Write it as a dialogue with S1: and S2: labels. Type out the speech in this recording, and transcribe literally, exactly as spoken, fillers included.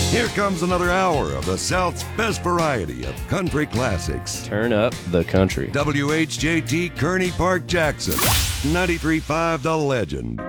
S1: Here comes another hour of the South's best variety of country classics.
S2: Turn up the country.
S1: W H J T Kearney Park, Jackson. ninety-three point five The Legend.